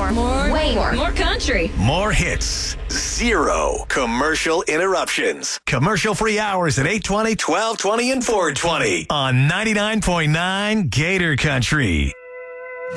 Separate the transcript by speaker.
Speaker 1: Way more.
Speaker 2: More country.
Speaker 3: More hits. Zero commercial interruptions. Commercial-free hours at 8:20, 12:20, and 4:20 on 99.9 Gator Country.